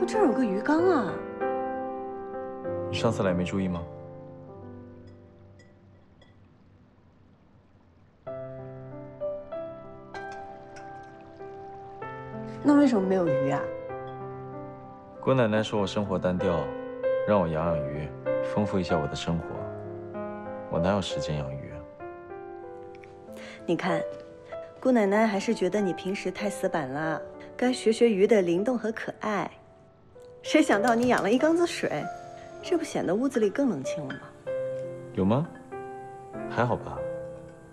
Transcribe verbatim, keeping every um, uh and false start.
不，这儿有个鱼缸啊！ 你上次来没注意吗？ 那为什么没有鱼啊？ 姑奶奶说我生活单调，让我养养鱼，丰富一下我的生活。我哪有时间养鱼啊？ 你看，姑奶奶还是觉得你平时太死板了，该学学鱼的灵动和可爱。谁想到你养了一缸子水，这不显得屋子里更冷清了吗？ 有吗？还好吧。